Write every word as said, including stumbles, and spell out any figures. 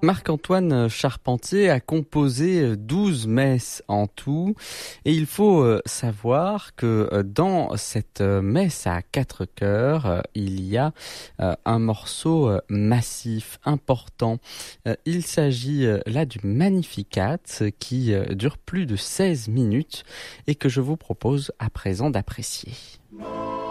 Marc-Antoine Charpentier a composé douze messes en tout et il faut savoir que dans cette messe à quatre chœurs, il y a un morceau massif, important. Il s'agit là du Magnificat qui dure plus de seize minutes et que je vous propose à présent d'apprécier.